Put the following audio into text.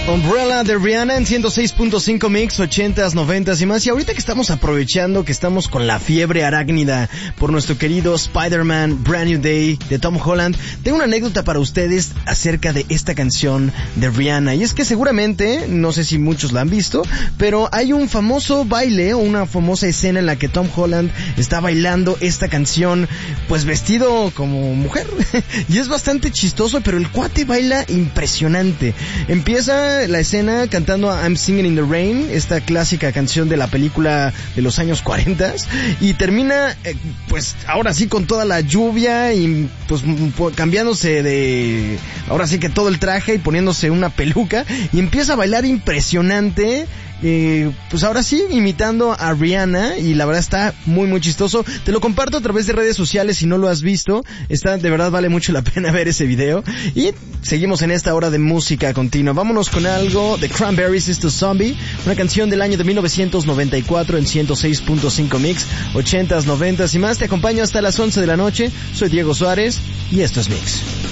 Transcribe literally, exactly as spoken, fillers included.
Umbrella de Rihanna en ciento seis punto cinco Mix, ochentas, noventas y más. Y ahorita que estamos aprovechando que estamos con la fiebre arácnida por nuestro querido Spider-Man Brand New Day de Tom Holland, tengo una anécdota para ustedes acerca de esta canción de Rihanna. Y es que seguramente, no sé si muchos la han visto, pero hay un famoso baile o una famosa escena en la que Tom Holland está bailando esta canción, pues vestido como mujer. Y es bastante chistoso, pero el cuate baila impresionante. Empieza la escena cantando I'm Singing in the Rain, esta clásica canción de la película de los años cuarenta, y termina eh, pues ahora sí con toda la lluvia y pues cambiándose de ahora sí que todo el traje y poniéndose una peluca y empieza a bailar impresionante. Eh, pues ahora sí, imitando a Rihanna, y la verdad está muy muy chistoso. Te lo comparto a través de redes sociales si no lo has visto. Está, de verdad vale mucho la pena ver ese video. Y seguimos en esta hora de música continua. Vámonos con algo de Cranberries, esto es Zombie, una canción del año de mil novecientos noventa y cuatro en ciento seis punto cinco Mix, ochentas, noventas y más. Te acompaño hasta las once de la noche. Soy Diego Suárez y esto es Mix.